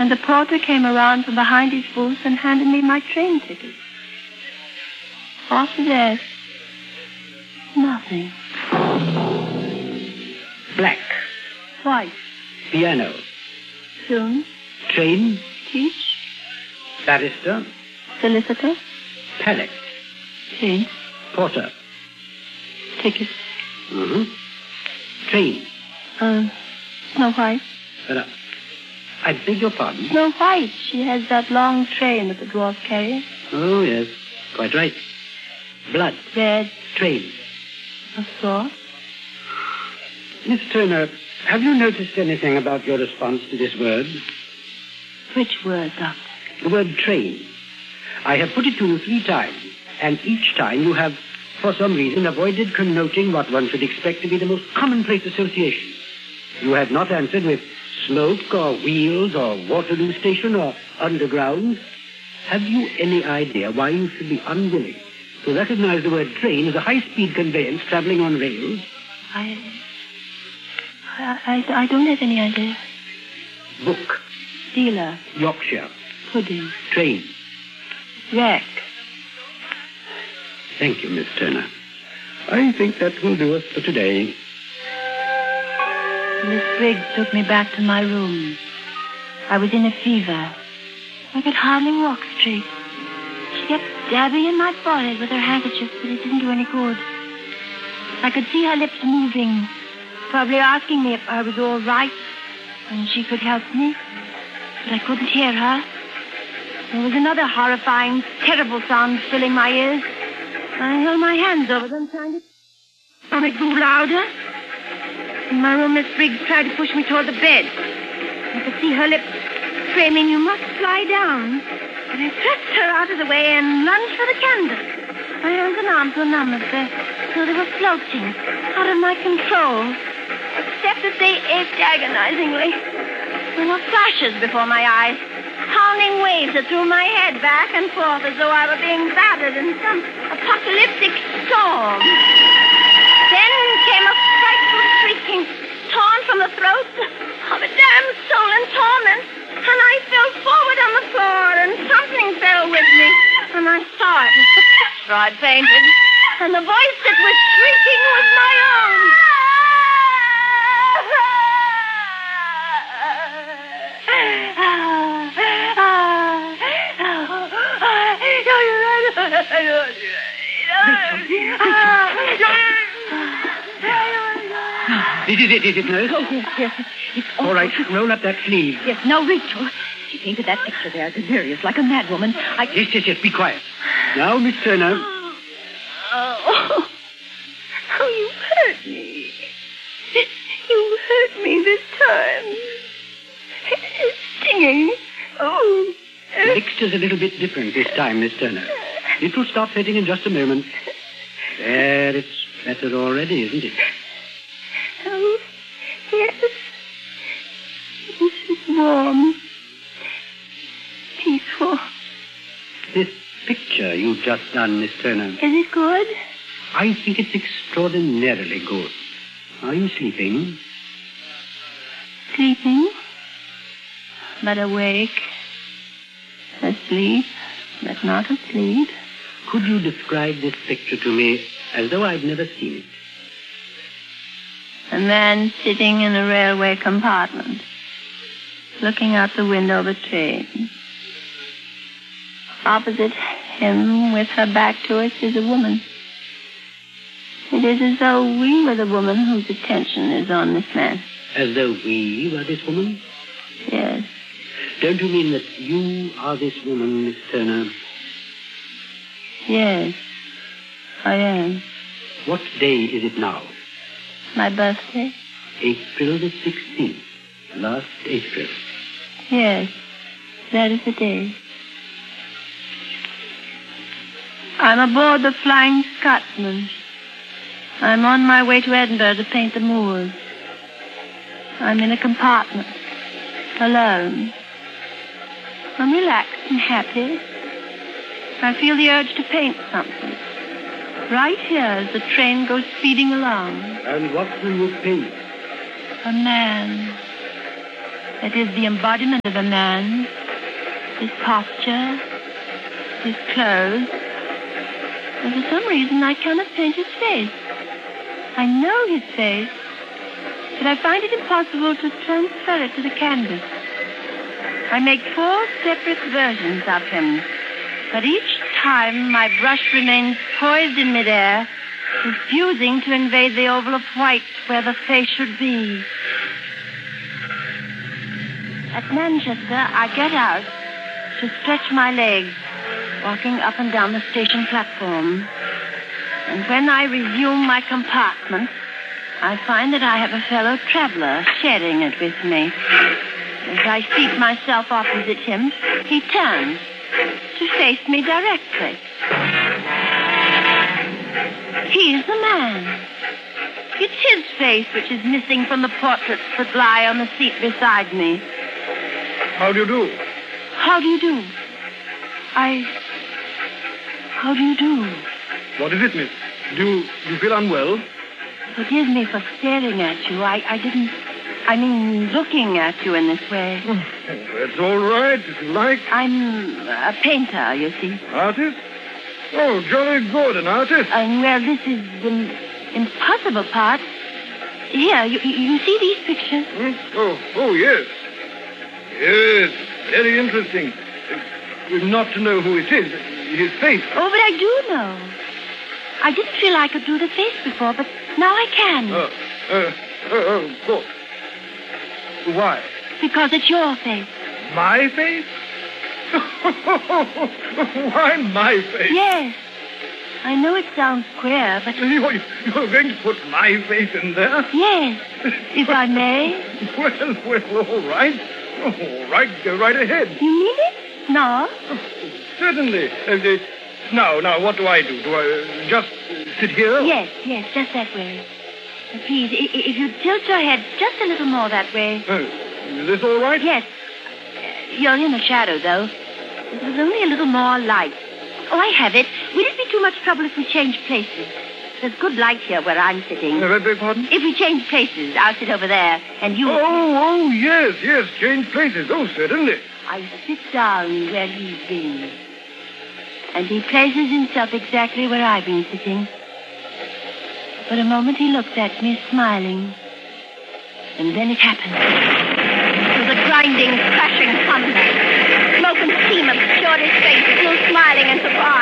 And the porter came around from behind his booth and handed me my train ticket. After that, nothing. Black. White. Piano. Tune. Train. Teach. Barrister. Solicitor. Pallet. Paint. Porter. Ticket. Train. Snow White. I beg your pardon? Snow White. She has that long train that the dwarf carries. Oh, yes. Quite right. Blood. Red. Train. A sword. Miss Turner, have you noticed anything about your response to this word? Which word, Doctor? The word train. I have put it to you 3 times, and each time you have, for some reason, avoided connoting what one should expect to be the most commonplace association. You have not answered with smoke or wheels or Waterloo Station or underground. Have you any idea why you should be unwilling to recognize the word train as a high-speed conveyance traveling on rails? I don't have any idea. Book. Dealer. Yorkshire. Pudding. Train. Wreck. Thank you, Miss Turner. I think that will do us for today. Miss Briggs took me back to my room. I was in a fever. I could hardly walk straight. She kept dabbing in my forehead with her handkerchief, but it didn't do any good. I could see her lips moving, probably asking me if I was all right and she could help me. But I couldn't hear her. There was another horrifying, terrible sound filling my ears. I held my hands over them, trying to... And it grew louder. In my room, Miss Briggs tried to push me toward the bed. I could see her lips screaming, "You must lie down." But I pressed her out of the way and lunged for the candle. My hands and arms were numb as though they were floating, out of my control. Except that they ached agonizingly. There were flashes before my eyes, pounding waves that threw my head back and forth as though I were being battered in some apocalyptic storm. Then came a frightful shrieking, torn from the throat of a damned soul in torment. And I fell forward on the floor, and something fell with me. And I saw it was the picture I'd painted. And the voice that was shrieking was my own. This is it, nurse? Oh, yes. It's all right, roll up that sleeve. Yes, now, Rachel. She painted that picture there, delirious, like a madwoman. Yes, be quiet. Now, Miss Turner. Oh, you hurt me. You hurt me this time. Singing. Oh. The mixture's a little bit different this time, Miss Turner. It will stop hurting in just a moment. There, it's better already, isn't it? Oh, yes. This is warm. Peaceful. This picture you've just done, Miss Turner. Is it good? I think it's extraordinarily good. Are you sleeping? Sleeping? But awake. Asleep, but not asleep. Could you describe this picture to me as though I'd never seen it? A man sitting in a railway compartment, looking out the window of a train. Opposite him, with her back to us, is a woman. It is as though we were the woman whose attention is on this man. As though we were this woman? Yes. Don't you mean that you are this woman, Miss Turner? Yes, I am. What day is it now? My birthday? April the 16th. Last April. Yes, that is the day. I'm aboard the Flying Scotsman. I'm on my way to Edinburgh to paint the moors. I'm in a compartment, alone. I'm relaxed and happy. I feel the urge to paint something. Right here as the train goes speeding along. And what will you paint? A man. That is the embodiment of a man. His posture, his clothes. And for some reason, I cannot paint his face. I know his face, but I find it impossible to transfer it to the canvas. I make 4 separate versions of him, but each time my brush remains poised in midair, refusing to invade the oval of white where the face should be. At Manchester, I get out to stretch my legs, walking up and down the station platform. And when I resume my compartment, I find that I have a fellow traveler sharing it with me. As I seat myself opposite him, he turns to face me directly. He is the man. It's his face which is missing from the portraits that lie on the seat beside me. How do you do? How do you do? How do you do? What is it, miss? Do you feel unwell? Forgive me for staring at you. I mean, looking at you in this way. Oh, that's all right, if you like. I'm a painter, you see. Artist? Oh, jolly good, an artist. Well, this is the impossible part. Here, you see these pictures? Oh, yes. Yes, very interesting. Not to know who it is, his face. Oh, but I do know. I didn't feel I could do the face before, but now I can. Of course. Why? Because it's your face. My face? Why my face? Yes. I know it sounds queer, but... You're going to put my face in there? Yes, if I may. Well, all right. All right, go right ahead. You mean it? No? Certainly. Now, what do I do? Do I just sit here? Yes, just that way. Please, if you tilt your head just a little more that way. Is this all right? Yes. You're in the shadow, though. There's only a little more light. Oh, I have it. Will it be too much trouble if we change places? There's good light here where I'm sitting. Beg pardon? If we change places, I'll sit over there, and you... Oh, yes, change places. Oh, certainly. I sit down where he's been. And he places himself exactly where I've been sitting. For a moment he looked at me, smiling. And then it happened. It was a grinding, crashing thunder. Smoke and steam obscured his face, still smiling and surprised.